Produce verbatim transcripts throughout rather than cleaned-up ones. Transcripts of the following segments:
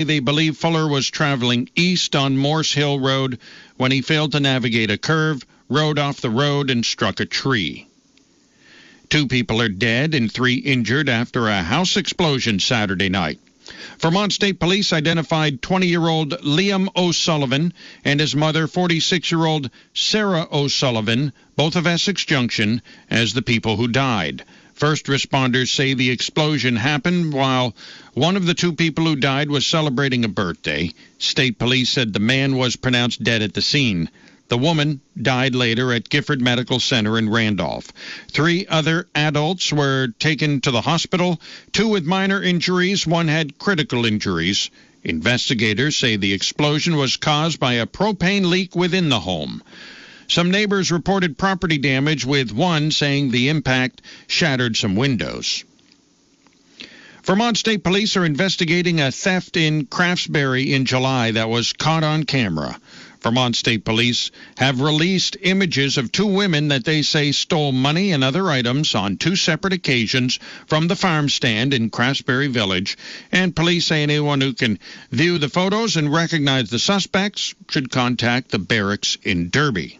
They believe Fuller was traveling east on Morse Hill Road when he failed to navigate a curve, rode off the road, and struck a tree. Two people are dead and three injured after a house explosion Saturday night. Vermont State Police identified twenty-year-old Liam O'Sullivan and his mother, forty-six-year-old Sarah O'Sullivan, both of Essex Junction, as the people who died. First responders say the explosion happened while one of the two people who died was celebrating a birthday. State police said the man was pronounced dead at the scene. The woman died later at Gifford Medical Center in Randolph. Three other adults were taken to the hospital, two with minor injuries, one had critical injuries. Investigators say the explosion was caused by a propane leak within the home. Some neighbors reported property damage, with one saying the impact shattered some windows. Vermont State Police are investigating a theft in Craftsbury in July that was caught on camera. Vermont State Police have released images of two women that they say stole money and other items on two separate occasions from the farm stand in Craftsbury Village, and police say anyone who can view the photos and recognize the suspects should contact the barracks in Derby.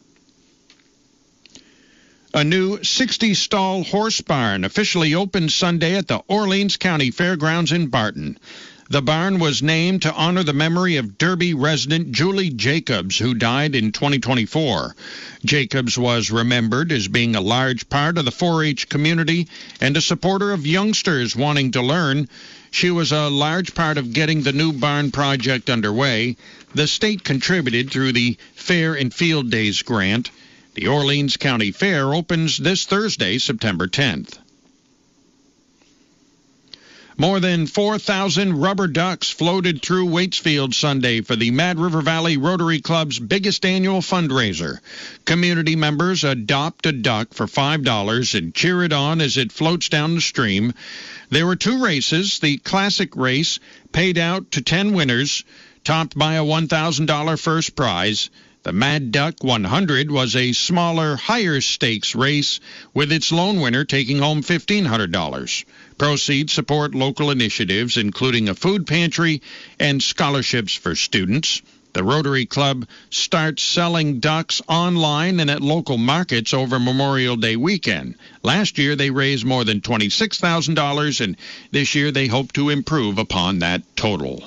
A new sixty-stall horse barn officially opened Sunday at the Orleans County Fairgrounds in Barton. The barn was named to honor the memory of Derby resident Julie Jacobs, who died in twenty twenty-four. Jacobs was remembered as being a large part of the four H community and a supporter of youngsters wanting to learn. She was a large part of getting the new barn project underway. The state contributed through the Fair and Field Days grant. The Orleans County Fair opens this Thursday, September tenth. More than four thousand rubber ducks floated through Waitsfield Sunday for the Mad River Valley Rotary Club's biggest annual fundraiser. Community members adopt a duck for five dollars and cheer it on as it floats down the stream. There were two races. The classic race paid out to ten winners, topped by a one thousand dollars first prize. The Mad Duck one hundred was a smaller, higher stakes race, with its lone winner taking home fifteen hundred dollars. Proceeds support local initiatives, including a food pantry and scholarships for students. The Rotary Club starts selling ducks online and at local markets over Memorial Day weekend. Last year, they raised more than twenty-six thousand dollars, and this year they hope to improve upon that total.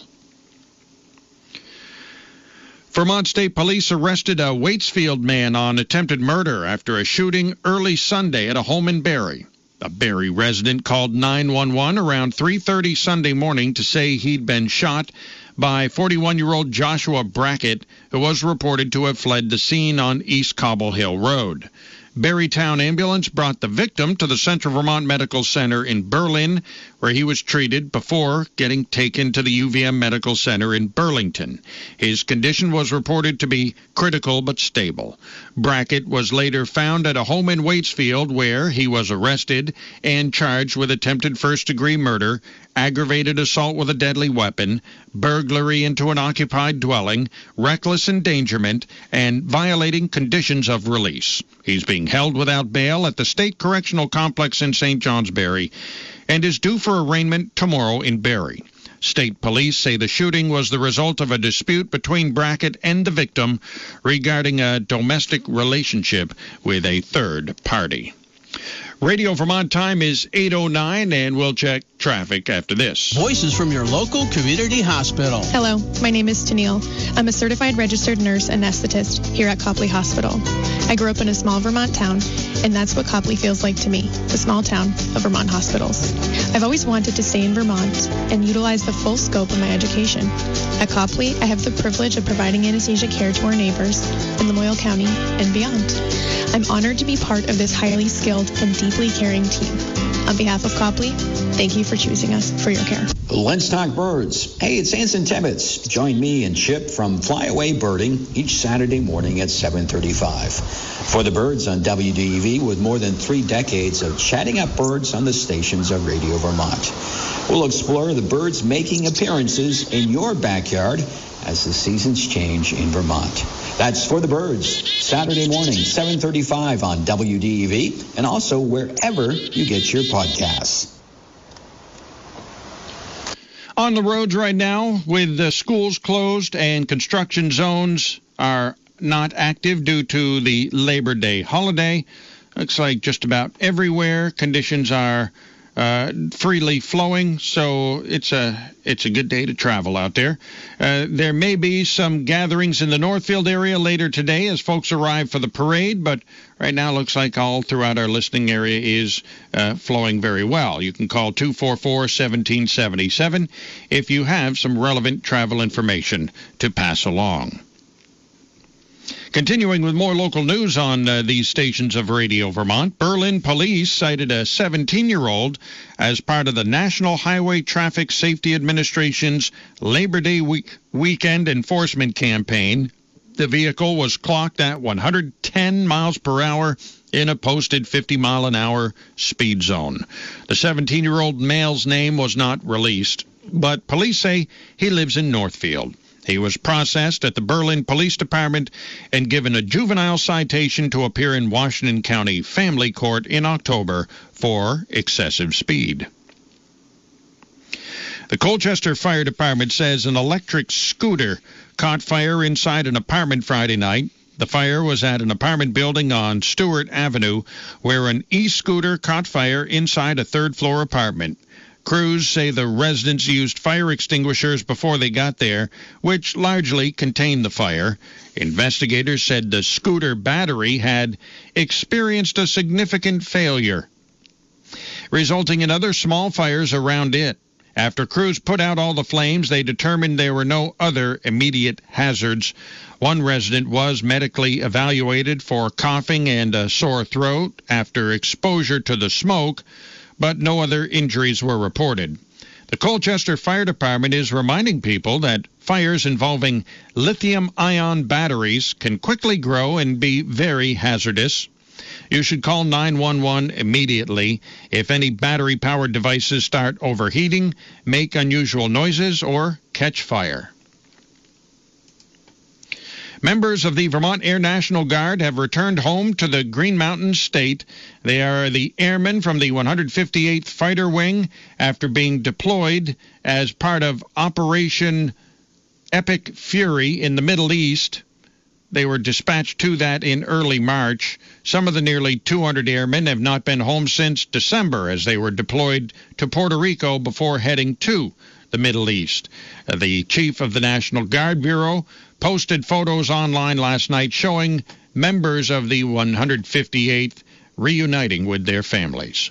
Vermont State Police arrested a Waitsfield man on attempted murder after a shooting early Sunday at a home in Barrie. A Barrie resident called nine one one around three thirty Sunday morning to say he'd been shot by forty-one-year-old Joshua Brackett, who was reported to have fled the scene on East Cobble Hill Road. Barrie Town Ambulance brought the victim to the Central Vermont Medical Center in Berlin, where he was treated before getting taken to the U V M Medical Center in Burlington. His condition was reported to be critical but stable. Brackett was later found at a home in Waitsfield, where he was arrested and charged with attempted first-degree murder, aggravated assault with a deadly weapon, burglary into an occupied dwelling, reckless endangerment, and violating conditions of release. He's being held without bail at the State Correctional Complex in Saint Johnsbury and is due for arraignment tomorrow in Barrie. State police say the shooting was the result of a dispute between Brackett and the victim regarding a domestic relationship with a third party. Radio Vermont time is eight oh nine, and we'll check traffic after this. Voices from your local community hospital. Hello, my name is Tennille. I'm a certified registered nurse anesthetist here at Copley Hospital. I grew up in a small Vermont town, and that's what Copley feels like to me, the small town of Vermont hospitals. I've always wanted to stay in Vermont and utilize the full scope of my education. At Copley, I have the privilege of providing anesthesia care to our neighbors in Lamoille County and beyond. I'm honored to be part of this highly skilled and deeply caring team. On behalf of Copley, thank you for choosing us for your care. Let's talk birds. Hey, it's Anson Tibbetts. Join me and Chip from Flyaway Birding each Saturday morning at seven thirty-five. For the birds on W D E V, with more than three decades of chatting up birds on the stations of Radio Vermont. We'll explore the birds making appearances in your backyard as the seasons change in Vermont. That's For the Birds, Saturday morning, seven thirty-five on W D E V, and also wherever you get your podcasts. On the roads right now, with the schools closed and construction zones are not active due to the Labor Day holiday, looks like just about everywhere conditions are uh, freely flowing, so it's a it's a good day to travel out there. Uh, there may be some gatherings in the Northfield area later today as folks arrive for the parade, but right now looks like all throughout our listening area is uh, flowing very well. You can call two four four, one seven seven seven if you have some relevant travel information to pass along. Continuing with more local news on uh, these stations of Radio Vermont, Berlin police cited a seventeen-year-old as part of the National Highway Traffic Safety Administration's Labor Day week- weekend enforcement campaign. The vehicle was clocked at one hundred ten miles per hour in a posted fifty mile an hour speed zone. The seventeen-year-old male's name was not released, but police say he lives in Northfield. He was processed at the Berlin Police Department and given a juvenile citation to appear in Washington County Family Court in October for excessive speed. The Colchester Fire Department says an electric scooter caught fire inside an apartment Friday night. The fire was at an apartment building on Stewart Avenue, where an e-scooter caught fire inside a third-floor apartment. Crews say the residents used fire extinguishers before they got there, which largely contained the fire. Investigators said the scooter battery had experienced a significant failure, resulting in other small fires around it. After crews put out all the flames, they determined there were no other immediate hazards. One resident was medically evaluated for coughing and a sore throat after exposure to the smoke, but no other injuries were reported. The Colchester Fire Department is reminding people that fires involving lithium-ion batteries can quickly grow and be very hazardous. You should call nine one one immediately if any battery-powered devices start overheating, make unusual noises, or catch fire. Members of the Vermont Air National Guard have returned home to the Green Mountain State. They are the airmen from the one hundred fifty-eighth Fighter Wing after being deployed as part of Operation Epic Fury in the Middle East. They were dispatched to that in early March. Some of the nearly two hundred airmen have not been home since December as they were deployed to Puerto Rico before heading to the Middle East. Uh, the chief of the National Guard Bureau posted photos online last night showing members of the one hundred fifty-eighth reuniting with their families.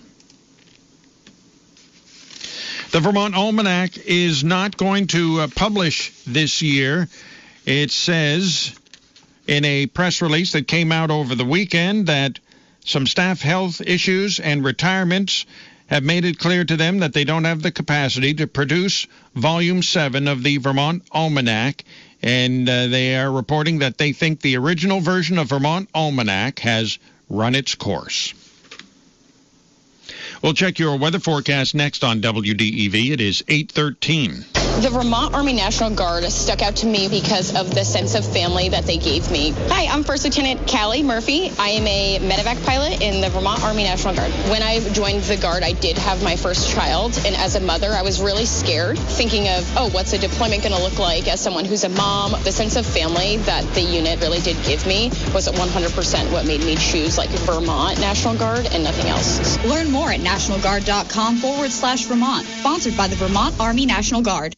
The Vermont Almanac is not going to uh, publish this year. It says in a press release that came out over the weekend that some staff health issues and retirements have made it clear to them that they don't have the capacity to produce Volume seven of the Vermont Almanac, and uh, they are reporting that they think the original version of Vermont Almanac has run its course. We'll check your weather forecast next on W D E V. It is eight thirteen. The Vermont Army National Guard stuck out to me because of the sense of family that they gave me. Hi, I'm First Lieutenant Callie Murphy. I am a medevac pilot in the Vermont Army National Guard. When I joined the Guard, I did have my first child, and as a mother, I was really scared, thinking of, oh, what's a deployment going to look like as someone who's a mom? The sense of family that the unit really did give me was one hundred percent what made me choose like Vermont National Guard and nothing else. Learn more at nationalguard.com forward slash Vermont, sponsored by the Vermont Army National Guard.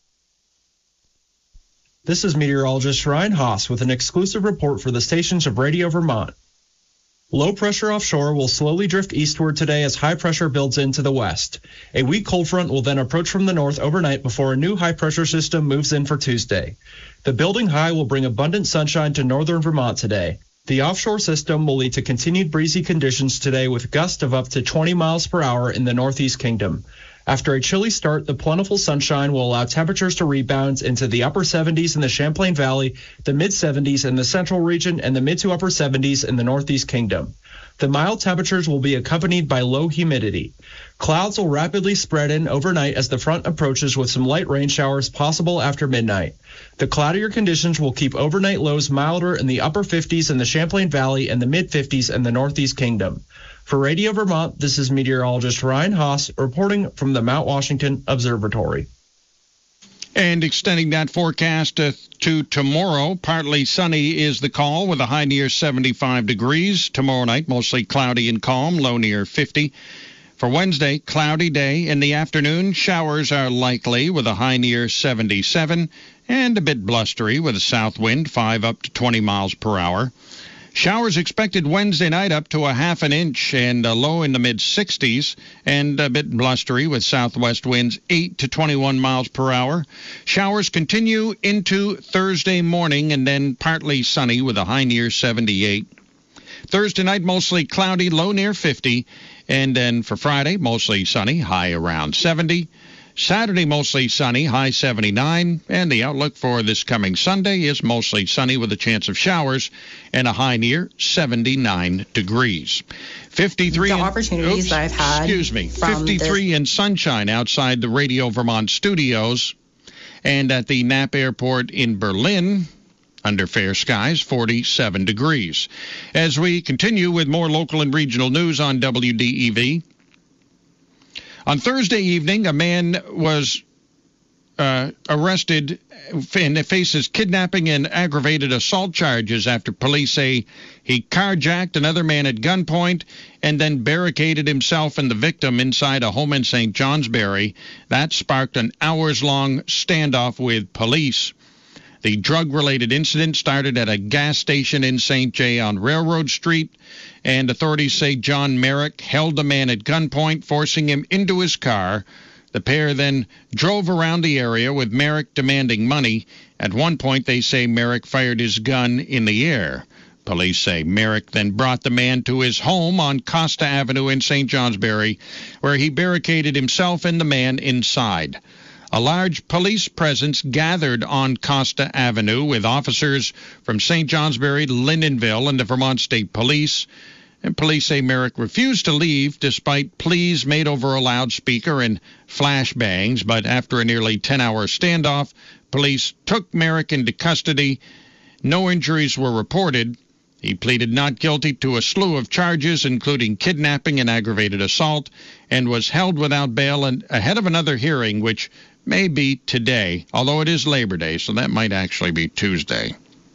This is meteorologist Ryan Haas with an exclusive report for the stations of Radio Vermont. Low pressure offshore will slowly drift eastward today as high pressure builds into the west. A weak cold front will then approach from the north overnight before a new high pressure system moves in for Tuesday. The building high will bring abundant sunshine to northern Vermont today. The offshore system will lead to continued breezy conditions today with gusts of up to twenty miles per hour in the Northeast Kingdom. After a chilly start, the plentiful sunshine will allow temperatures to rebound into the upper seventies in the Champlain Valley, the mid seventies in the central region, and the mid to upper seventies in the Northeast Kingdom. The mild temperatures will be accompanied by low humidity. Clouds will rapidly spread in overnight as the front approaches with some light rain showers possible after midnight. The cloudier conditions will keep overnight lows milder in the upper fifties in the Champlain Valley and the mid fifties in the Northeast Kingdom. For Radio Vermont, this is meteorologist Ryan Haas reporting from the Mount Washington Observatory. And extending that forecast uh, to tomorrow, partly sunny is the call with a high near seventy-five degrees. Tomorrow night, mostly cloudy and calm, low near fifty. For Wednesday, cloudy day. In the afternoon, showers are likely with a high near seventy-seven and a bit blustery with a south wind, five up to twenty miles per hour. Showers expected Wednesday night up to a half an inch and a low in the mid-sixties and a bit blustery with southwest winds eight to twenty-one miles per hour. Showers continue into Thursday morning and then partly sunny with a high near seventy-eight. Thursday night mostly cloudy, low near fifty. And then for Friday, mostly sunny, high around seventy. Saturday, mostly sunny, high seventy-nine, and the outlook for this coming Sunday is mostly sunny with a chance of showers and a high near seventy-nine degrees. fifty-three the in, opportunities oops, I've had. Excuse me. fifty-three in sunshine outside the Radio Vermont studios, and at the Knapp Airport in Berlin, under fair skies, forty-seven degrees. As we continue with more local and regional news on W D E V. On Thursday evening, a man was uh, arrested and faces kidnapping and aggravated assault charges after police say he carjacked another man at gunpoint and then barricaded himself and the victim inside a home in Saint Johnsbury. That sparked an hours-long standoff with police. The drug-related incident started at a gas station in Saint Jay on Railroad Street, and authorities say John Merrick held the man at gunpoint, forcing him into his car. The pair then drove around the area with Merrick demanding money. At one point, they say Merrick fired his gun in the air. Police say Merrick then brought the man to his home on Costa Avenue in Saint Johnsbury, where he barricaded himself and the man inside. A large police presence gathered on Costa Avenue with officers from Saint Johnsbury, Lyndonville, and the Vermont State Police. And police say Merrick refused to leave despite pleas made over a loudspeaker and flashbangs. But after a nearly ten-hour standoff, police took Merrick into custody. No injuries were reported. He pleaded not guilty to a slew of charges, including kidnapping and aggravated assault, and was held without bail and ahead of another hearing, which may be today, although it is Labor Day, so that might actually be Tuesday.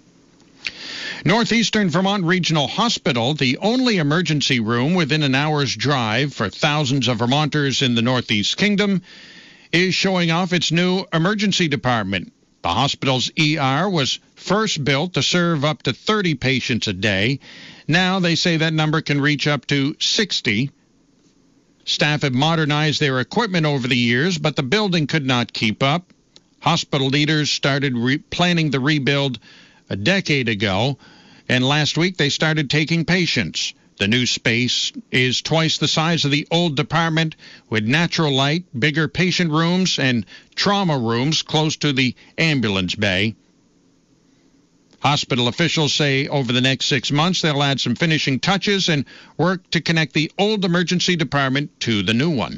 Northeastern Vermont Regional Hospital, the only emergency room within an hour's drive for thousands of Vermonters in the Northeast Kingdom, is showing off its new emergency department. The hospital's E R was first built to serve up to thirty patients a day. Now they say that number can reach up to sixty. Staff have modernized their equipment over the years, but the building could not keep up. Hospital leaders started re- planning the rebuild a decade ago, and last week they started taking patients. The new space is twice the size of the old department, with natural light, bigger patient rooms, and trauma rooms close to the ambulance bay. Hospital officials say over the next six months they'll add some finishing touches and work to connect the old emergency department to the new one.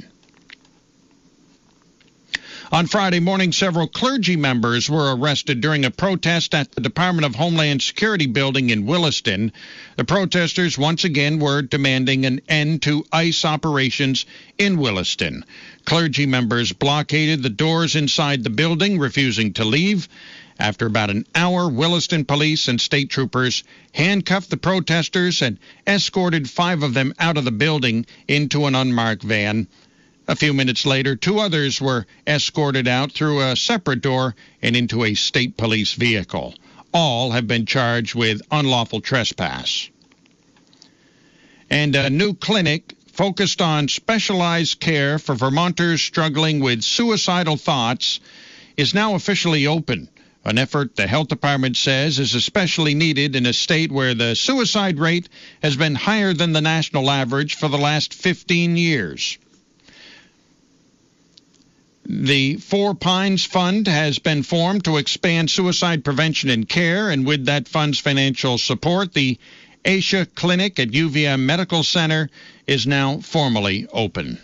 On Friday morning, several clergy members were arrested during a protest at the Department of Homeland Security building in Williston. The protesters once again were demanding an end to ICE operations in Williston. Clergy members blockaded the doors inside the building, refusing to leave. After about an hour, Williston police and state troopers handcuffed the protesters and escorted five of them out of the building into an unmarked van. A few minutes later, two others were escorted out through a separate door and into a state police vehicle. All have been charged with unlawful trespass. And a new clinic focused on specialized care for Vermonters struggling with suicidal thoughts is now officially open. An effort the health department says is especially needed in a state where the suicide rate has been higher than the national average for the last fifteen years. The Four Pines Fund has been formed to expand suicide prevention and care, and with that fund's financial support, the Asia Clinic at U V M Medical Center is now formally open.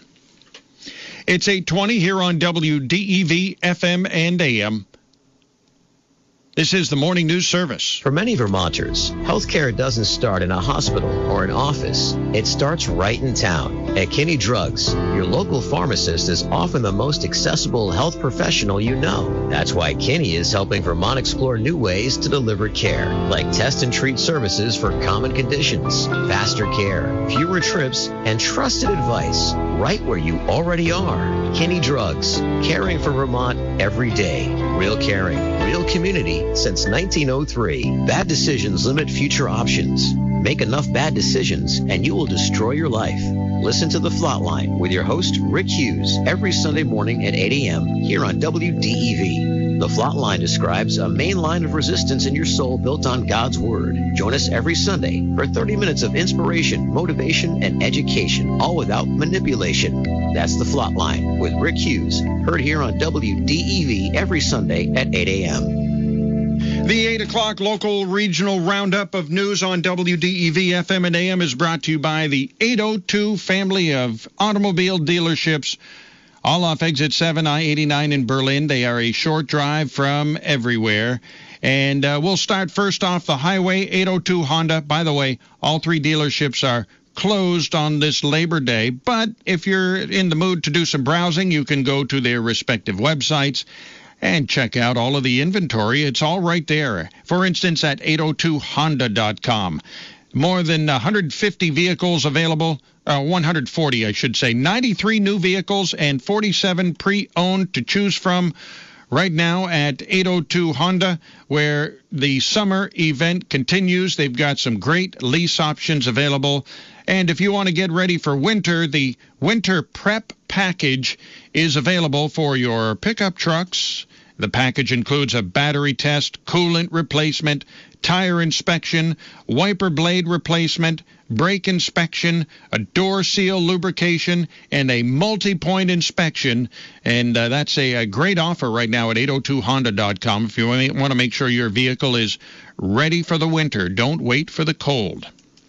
It's eight twenty here on W D E V F M and A M. This is the Morning News Service. For many Vermonters, healthcare doesn't start in a hospital or an office. It starts right in town. At Kinney Drugs, your local pharmacist is often the most accessible health professional you know. That's why Kinney is helping Vermont explore new ways to deliver care, like test and treat services for common conditions, faster care, fewer trips, and trusted advice right where you already are. Kinney Drugs, caring for Vermont every day. Real caring, real community since nineteen oh three. Bad decisions limit future options. Make enough bad decisions and you will destroy your life. Listen to The Flatline with your host, Rick Hughes, every Sunday morning at eight a.m. here on W D E V. The Flatline describes a main line of resistance in your soul built on God's Word. Join us every Sunday for thirty minutes of inspiration, motivation, and education, all without manipulation. That's The Flatline with Rick Hughes, heard here on W D E V every Sunday at eight a.m. The eight o'clock local regional roundup of news on W D E V F M and A M is brought to you by the eight oh two family of automobile dealerships, all off exit seven I eighty-nine in Berlin. They are a short drive from everywhere. And uh, we'll start first off the highway, eight oh two Honda. By the way, all three dealerships are closed on this Labor Day, but if you're in the mood to do some browsing, you can go to their respective websites and check out all of the inventory. It's all right there. For instance, at eight oh two honda dot com. More than one hundred fifty vehicles available, uh, one hundred forty, I should say. ninety-three new vehicles and forty-seven pre-owned to choose from right now at eight oh two Honda, where the summer event continues. They've got some great lease options available. And if you want to get ready for winter, the Winter Prep Package is available for your pickup trucks. The package includes a battery test, coolant replacement, tire inspection, wiper blade replacement, brake inspection, a door seal lubrication, and a multi-point inspection. And uh, that's a, a great offer right now at eight oh two honda dot com if you want to make sure your vehicle is ready for the winter. Don't wait for the cold.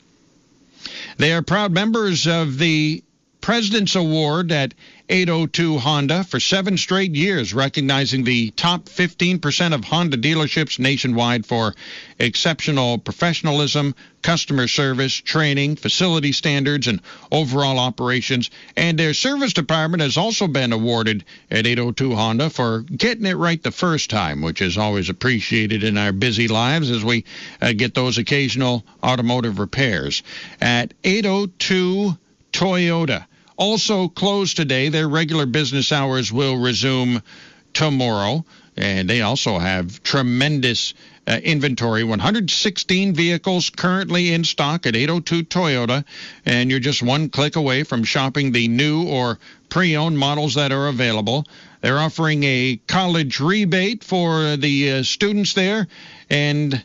They are proud members of the President's Award at eight oh two Honda for seven straight years, recognizing the top fifteen percent of Honda dealerships nationwide for exceptional professionalism, customer service, training, facility standards, and overall operations. And their service department has also been awarded at eight oh two Honda for getting it right the first time, which is always appreciated in our busy lives as we uh, get those occasional automotive repairs. At eight oh two Toyota, also closed today. Their regular business hours will resume tomorrow, and they also have tremendous uh, inventory. one hundred sixteen vehicles currently in stock at eight oh two Toyota, and you're just one click away from shopping the new or pre-owned models that are available. They're offering a college rebate for the uh, students there, and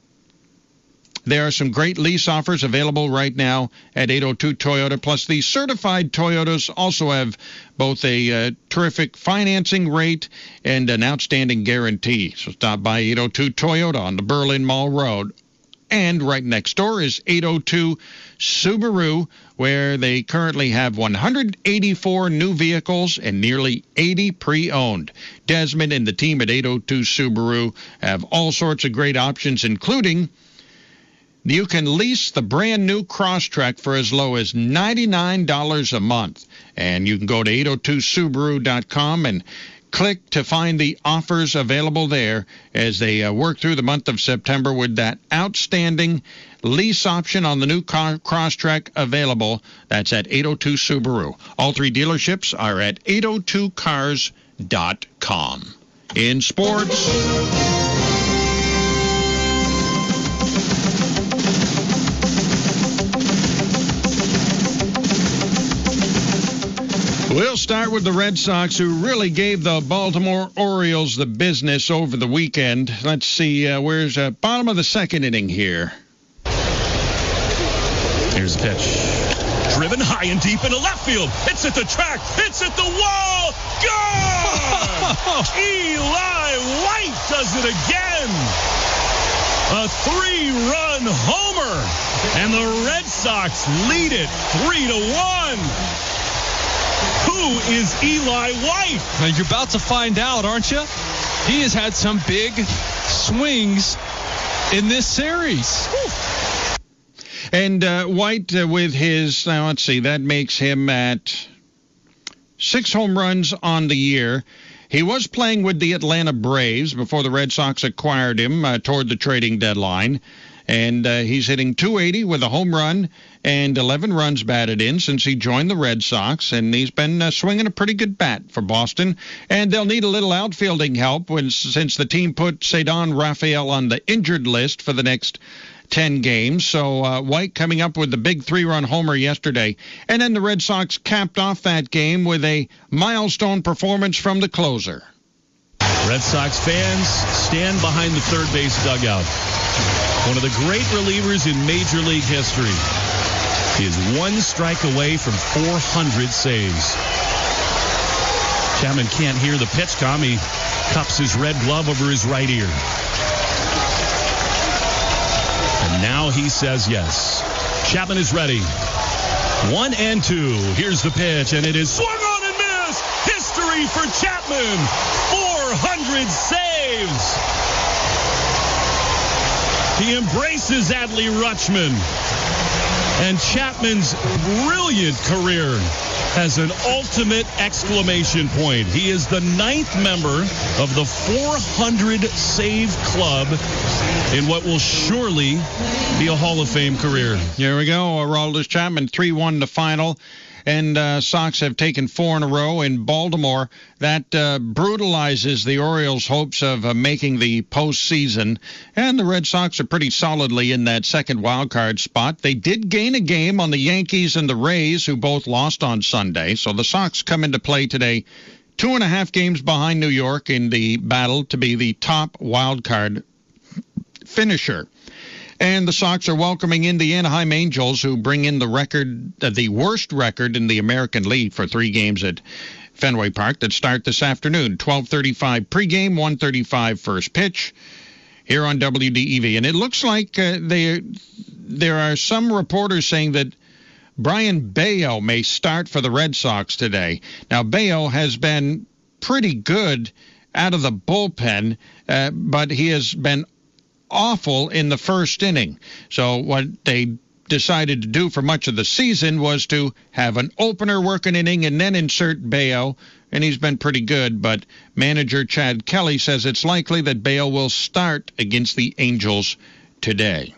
there are some great lease offers available right now at eight oh two Toyota. Plus, the certified Toyotas also have both a uh, terrific financing rate and an outstanding guarantee. So stop by eight oh two Toyota on the Berlin Mall Road. And right next door is eight oh two Subaru, where they currently have one hundred eighty-four new vehicles and nearly eighty pre-owned. Desmond and the team at eight oh two Subaru have all sorts of great options, including you can lease the brand new Crosstrek for as low as ninety-nine dollars a month. And you can go to eight oh two subaru dot com and click to find the offers available there as they uh, work through the month of September with that outstanding lease option on the new Crosstrek available. That's at eight oh two Subaru. All three dealerships are at eight oh two cars dot com. In sports, we'll start with the Red Sox, who really gave the Baltimore Orioles the business over the weekend. Let's see, uh, where's uh, bottom of the second inning here. Here's the pitch. Driven high and deep into left field. It's at the track. It's at the wall. Gone! Eli White does it again. A three-run homer. And the Red Sox lead it three to one. Who is Eli White? Now, you're about to find out, aren't you? He has had some big swings in this series. Whew. And uh, White uh, with his, now let's see, that makes him at six home runs on the year. He was playing with the Atlanta Braves before the Red Sox acquired him uh, toward the trading deadline. And uh, he's hitting two eighty with a home run and eleven runs batted in since he joined the Red Sox. And he's been uh, swinging a pretty good bat for Boston. And they'll need a little outfielding help when, since the team put Ceddanne Rafael on the injured list for the next ten games. So uh, White coming up with the big three-run homer yesterday. And then the Red Sox capped off that game with a milestone performance from the closer. Red Sox fans stand behind the third base dugout. One of the great relievers in Major League history. He is one strike away from four hundred saves. Chapman can't hear the pitch com. He cups his red glove over his right ear. And now he says yes. Chapman is ready. One and two. Here's the pitch, and it is swung on and missed. History for Chapman. four hundred saves. He embraces Adley Rutschman. And Chapman's brilliant career has an ultimate exclamation point. He is the ninth member of the four hundred save club in what will surely be a Hall of Fame career. Here we go. Aroldis Chapman, three one the final. And uh, Sox have taken four in a row in Baltimore. That uh, brutalizes the Orioles' hopes of uh, making the postseason. And the Red Sox are pretty solidly in that second wild card spot. They did gain a game on the Yankees and the Rays, who both lost on Sunday. So the Sox come into play today, two and a half games behind New York in the battle to be the top wild card finisher. And the Sox are welcoming in the Anaheim Angels, who bring in the record, uh, the worst record in the American League for three games at Fenway Park that start this afternoon. twelve thirty-five pregame, one thirty-five first pitch here on W D E V. And it looks like uh, they, there are some reporters saying that Brian Bayo may start for the Red Sox today. Now, Bayo has been pretty good out of the bullpen, uh, but he has been awful in the first inning. So what they decided to do for much of the season was to have an opener work an inning and then insert Bayo, and he's been pretty good. But manager Chad Kelly says it's likely that Bayo will start against the Angels today.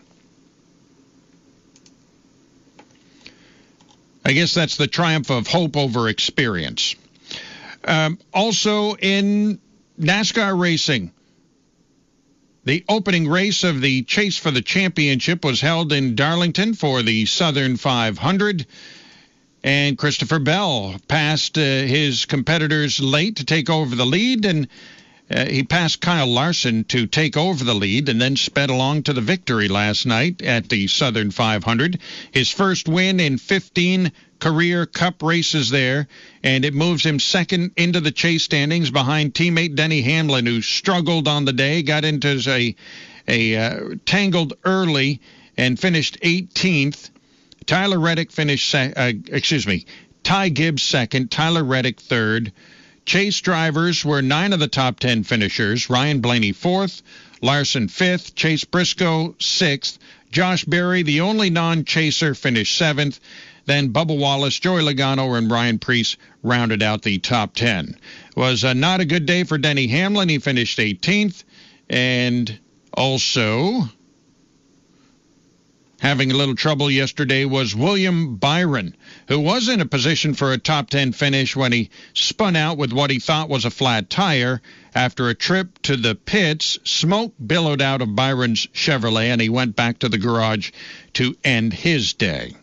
I guess that's the triumph of hope over experience. Um, also in NASCAR racing, the opening race of the Chase for the Championship was held in Darlington for the Southern five hundred. And Christopher Bell passed uh, his competitors late to take over the lead, and uh, he passed Kyle Larson to take over the lead and then sped along to the victory last night at the Southern five hundred. His first win in fifteen career Cup races there, and it moves him second into the Chase standings behind teammate Denny Hamlin, who struggled on the day, got into a, a uh, tangled early and finished eighteenth. Tyler Reddick finished, sec- uh, excuse me, Ty Gibbs second, Tyler Reddick third. Chase drivers were nine of the top ten finishers. Ryan Blaney fourth, Larson fifth, Chase Briscoe sixth, Josh Berry, the only non-chaser, finished seventh. Then Bubba Wallace, Joey Logano, and Ryan Preece rounded out the top ten. It was uh, not a good day for Denny Hamlin. He finished eighteenth. And also having a little trouble yesterday was William Byron, who was in a position for a top ten finish when he spun out with what he thought was a flat tire. After a trip to the pits, smoke billowed out of Byron's Chevrolet, and he went back to the garage to end his day.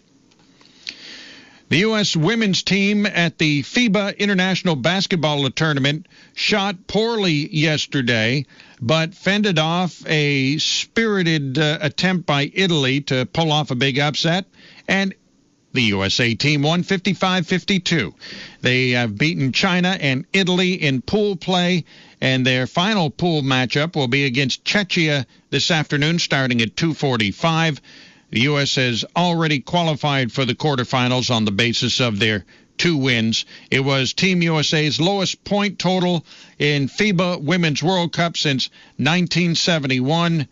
The U S women's team at the FIBA International Basketball Tournament shot poorly yesterday, but fended off a spirited uh, attempt by Italy to pull off a big upset, and the U S A team won fifty-five fifty-two. They have beaten China and Italy in pool play, and their final pool matchup will be against Czechia this afternoon starting at two forty-five. The U S has already qualified for the quarterfinals on the basis of their two wins. It was Team U S A's lowest point total in FIBA Women's World Cup since nineteen seventy-one.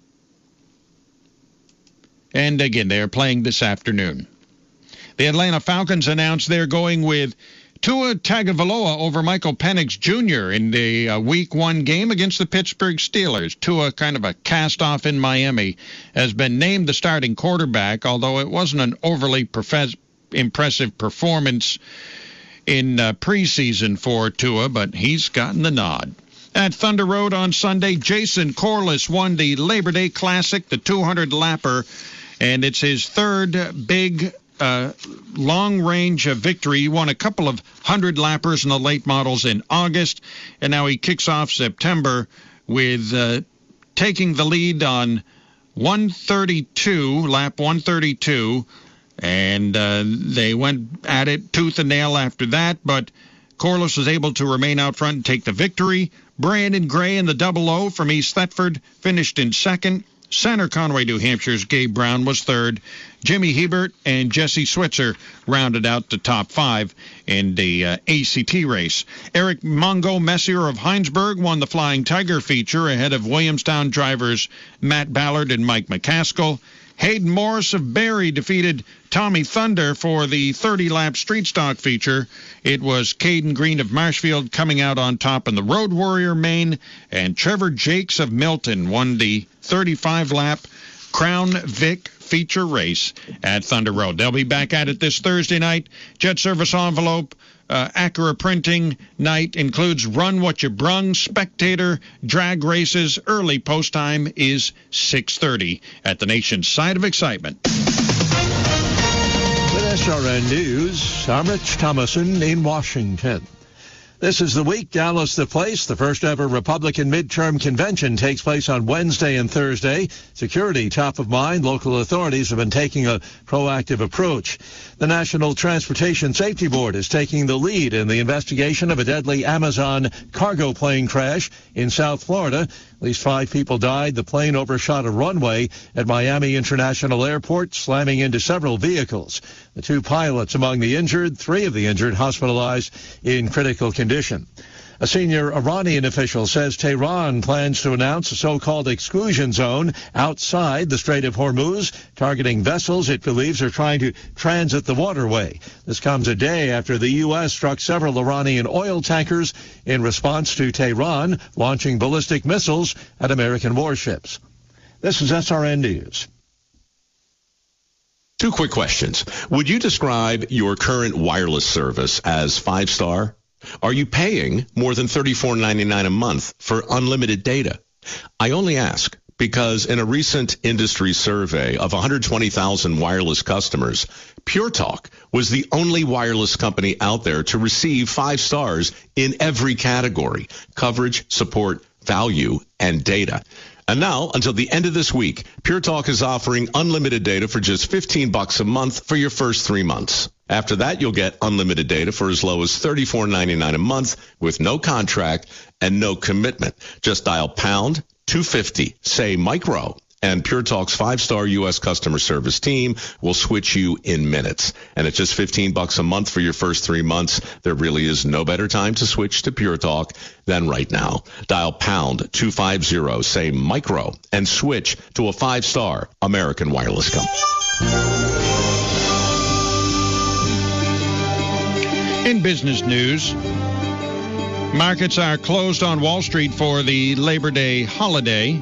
And again, they are playing this afternoon. The Atlanta Falcons announced they're going with Tua Tagovailoa over Michael Penix Junior in the uh, Week one game against the Pittsburgh Steelers. Tua, kind of a cast-off in Miami, has been named the starting quarterback, although it wasn't an overly profes- impressive performance in uh, preseason for Tua, but he's gotten the nod. At Thunder Road on Sunday, Jason Corliss won the Labor Day Classic, the two hundred lapper, and it's his third big Uh, long-range uh, victory. He won a couple of hundred lappers in the late models in August, and now he kicks off September with uh, taking the lead on one thirty-two, lap one thirty-two, and uh, they went at it tooth and nail after that, but Corliss was able to remain out front and take the victory. Brandon Gray in the double O from East Thetford finished in second. Center Conway, New Hampshire's Gabe Brown was third. Jimmy Hebert and Jesse Switzer rounded out the top five in the uh, A C T race. Eric Mongo Messier of Heinsberg won the Flying Tiger feature ahead of Williamstown drivers Matt Ballard and Mike McCaskill. Hayden Morris of Barrie defeated Tommy Thunder for the thirty-lap street stock feature. It was Caden Green of Marshfield coming out on top in the Road Warrior main, and Trevor Jakes of Milton won the thirty-five-lap Crown Vic feature race at Thunder Road. They'll be back at it this Thursday night. Jet Service Envelope uh, Acura Printing night includes Run What You Brung, Spectator, drag races. Early post time is six thirty at the nation's site of excitement. With S R N News, I'm Rich Thomason in Washington. This is the week, Dallas the place. The first ever Republican midterm convention takes place on Wednesday and Thursday. Security top of mind. Local authorities have been taking a proactive approach. The National Transportation Safety Board is taking the lead in the investigation of a deadly Amazon cargo plane crash in South Florida. At least five people died. The plane overshot a runway at Miami International Airport, slamming into several vehicles. The two pilots among the injured, three of the injured hospitalized in critical condition. A senior Iranian official says Tehran plans to announce a so-called exclusion zone outside the Strait of Hormuz, targeting vessels it believes are trying to transit the waterway. This comes a day after the U S struck several Iranian oil tankers in response to Tehran launching ballistic missiles at American warships. This is S R N News. Two quick questions. Would you describe your current wireless service as five-star? Are you paying more than thirty-four ninety-nine a month for unlimited data? I only ask because in a recent industry survey of one hundred twenty thousand wireless customers, Pure Talk was the only wireless company out there to receive five stars in every category: coverage, support, value, and data. And now, until the end of this week, Pure Talk is offering unlimited data for just fifteen bucks a month for your first three months. After that, you'll get unlimited data for as low as thirty-four ninety-nine a month with no contract and no commitment. Just dial pound two fifty, say micro, and Pure Talk's five-star U S customer service team will switch you in minutes. And at just fifteen bucks a month for your first three months, there really is no better time to switch to Pure Talk than right now. Dial pound two fifty, say micro, and switch to a five-star American wireless company. In business news, markets are closed on Wall Street for the Labor Day holiday.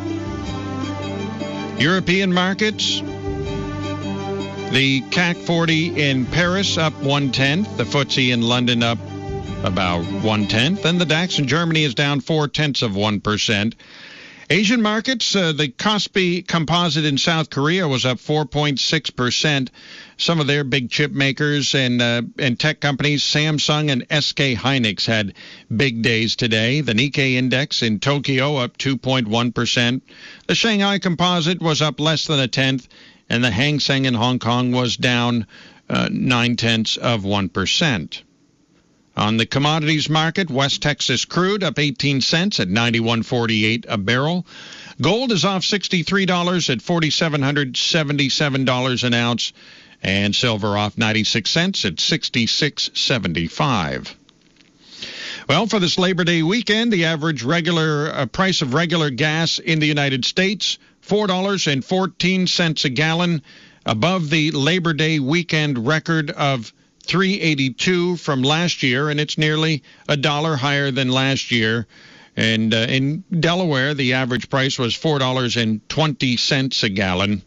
European markets, the C A C forty in Paris up one-tenth, the F T S E in London up about one-tenth, and the DAX in Germany is down four-tenths of one percent. Asian markets, uh, the Kospi Composite in South Korea was up four point six percent. Some of their big chip makers and uh, and tech companies, Samsung and S K Hynix, had big days today. The Nikkei index in Tokyo up two point one percent. The Shanghai Composite was up less than a tenth, and the Hang Seng in Hong Kong was down uh, nine-tenths of one percent. On the commodities market, West Texas crude up eighteen cents at ninety-one forty-eight a barrel. Gold is off sixty-three dollars at four thousand seven hundred seventy-seven dollars an ounce. And silver off ninety-six cents at sixty-six seventy-five. Well, for this Labor Day weekend, the average regular uh, price of regular gas in the United States, four dollars and fourteen cents a gallon, above the Labor Day weekend record of three dollars and eighty-two cents from last year, and it's nearly a dollar higher than last year. And uh, in Delaware, the average price was four dollars and twenty cents a gallon.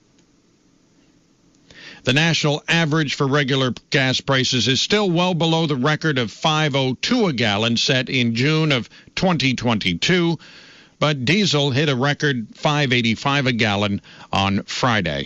The national average for regular gas prices is still well below the record of five dollars and two cents a gallon set in June of twenty twenty-two, but diesel hit a record five dollars and eighty-five cents a gallon on Friday.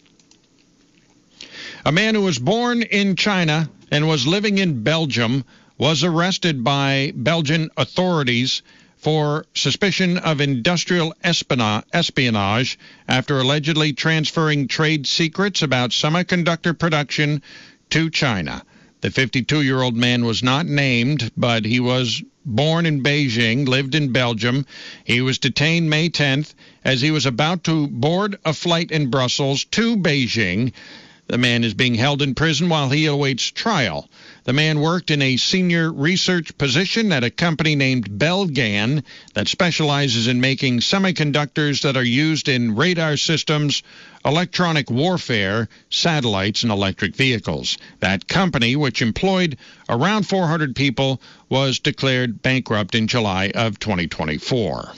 A man who was born in China and was living in Belgium was arrested by Belgian authorities for suspicion of industrial espionage after allegedly transferring trade secrets about semiconductor production to China. The fifty-two-year-old man was not named, but he was born in Beijing, lived in Belgium. He was detained May tenth as he was about to board a flight in Brussels to Beijing. The man is being held in prison while he awaits trial. The man worked in a senior research position at a company named Belgan that specializes in making semiconductors that are used in radar systems, electronic warfare, satellites, and electric vehicles. That company, which employed around four hundred people, was declared bankrupt in July of twenty twenty-four.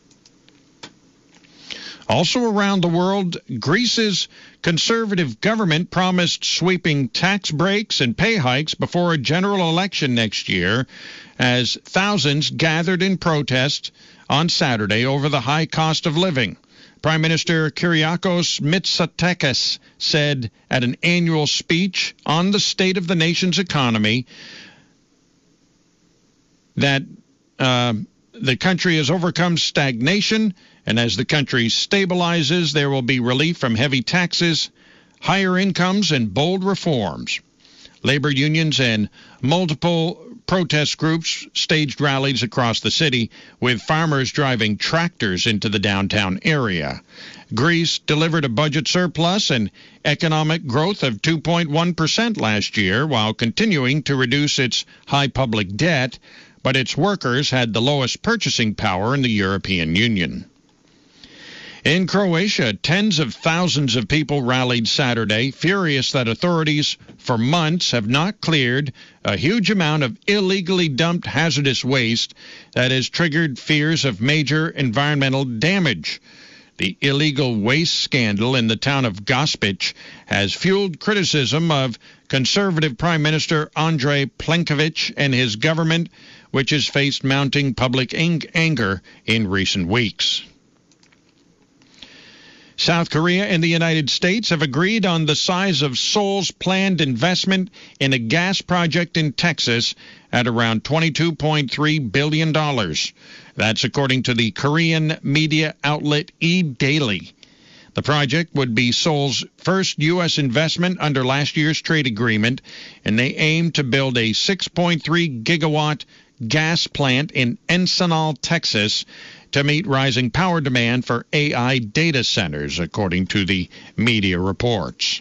Also around the world, Greece's conservative government promised sweeping tax breaks and pay hikes before a general election next year as thousands gathered in protest on Saturday over the high cost of living. Prime Minister Kyriakos Mitsotakis said at an annual speech on the state of the nation's economy that uh, the country has overcome stagnation, and as the country stabilizes, there will be relief from heavy taxes, higher incomes, and bold reforms. Labor unions and multiple protest groups staged rallies across the city, with farmers driving tractors into the downtown area. Greece delivered a budget surplus and economic growth of two point one percent last year, while continuing to reduce its high public debt, but its workers had the lowest purchasing power in the European Union. In Croatia, tens of thousands of people rallied Saturday, furious that authorities for months have not cleared a huge amount of illegally dumped hazardous waste that has triggered fears of major environmental damage. The illegal waste scandal in the town of Gospic has fueled criticism of conservative Prime Minister Andrej Plenković and his government, which has faced mounting public ang- anger in recent weeks. South Korea and the United States have agreed on the size of Seoul's planned investment in a gas project in Texas at around twenty-two point three billion dollars. That's according to the Korean media outlet E-Daily. The project would be Seoul's first U S investment under last year's trade agreement, and they aim to build a six point three gigawatt gas plant in Ensenal, Texas, to meet rising power demand for A I data centers, according to the media reports.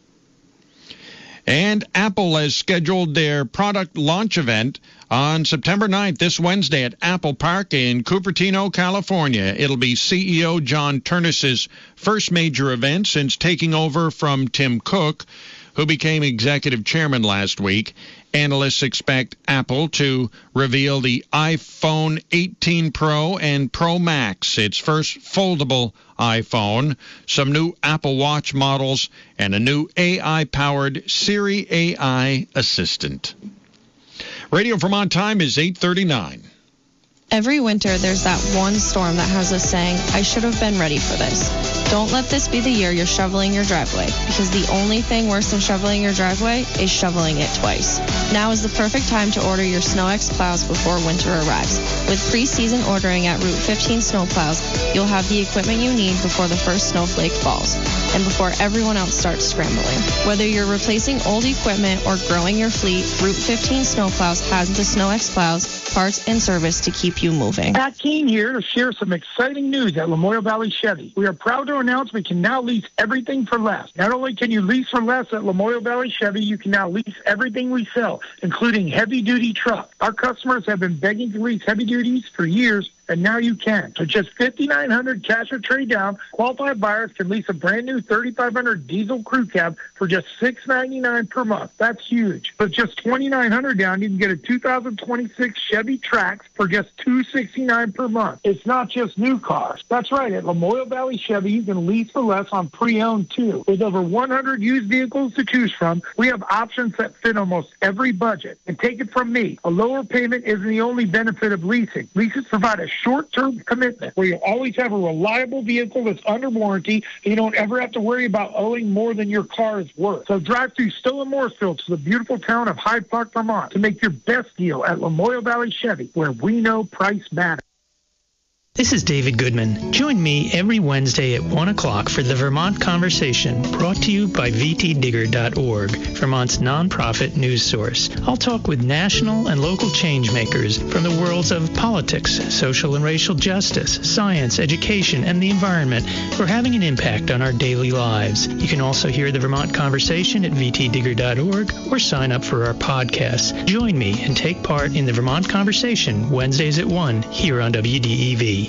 And Apple has scheduled their product launch event on September ninth, this Wednesday, at Apple Park in Cupertino, California. It'll be C E O John Ternus's first major event since taking over from Tim Cook, who became executive chairman last week. Analysts expect Apple to reveal the iPhone eighteen Pro and Pro Max, its first foldable iPhone, some new Apple Watch models, and a new A I-powered Siri A I assistant. Radio Vermont time is eight thirty-nine. Every winter, there's that one storm that has us saying, I should have been ready for this. Don't let this be the year you're shoveling your driveway, because the only thing worse than shoveling your driveway is shoveling it twice. Now is the perfect time to order your SnowX plows before winter arrives. With pre-season ordering at Route fifteen Snowplows, you'll have the equipment you need before the first snowflake falls, and before everyone else starts scrambling. Whether you're replacing old equipment or growing your fleet, Route fifteen Snowplows has the SnowX plows parts and service to keep you moving. Pat Keene here to share some exciting news at Lamoille Valley Chevy. We are proud to announce we can now lease everything for less. Not only can you lease for less at Lamoille Valley Chevy, you can now lease everything we sell, including heavy-duty trucks. Our customers have been begging to lease heavy duties for years, and now you can. For just five thousand nine hundred dollars cash or trade down, qualified buyers can lease a brand new three thousand five hundred dollars diesel crew cab for just six hundred ninety-nine dollars per month. That's huge. With just two thousand nine hundred dollars down, you can get a two thousand twenty-six Chevy Trax for just two hundred sixty-nine dollars per month. It's not just new cars. That's right. At Lamoille Valley Chevy, you can lease for less on pre-owned too. With over one hundred used vehicles to choose from, we have options that fit almost every budget. And take it from me, a lower payment isn't the only benefit of leasing. Leases provide a short-term commitment where you always have a reliable vehicle that's under warranty, and you don't ever have to worry about owing more than your car is worth. So drive through Stowe and Mooresville to the beautiful town of Hyde Park, Vermont to make your best deal at Lamoille Valley Chevy, where we know price matters. This is David Goodman. Join me every Wednesday at one o'clock for the Vermont Conversation, brought to you by v t digger dot org, Vermont's nonprofit news source. I'll talk with national and local change makers from the worlds of politics, social and racial justice, science, education, and the environment who are having an impact on our daily lives. You can also hear the Vermont Conversation at v t digger dot org or sign up for our podcasts. Join me and take part in the Vermont Conversation Wednesdays at one here on W D E V.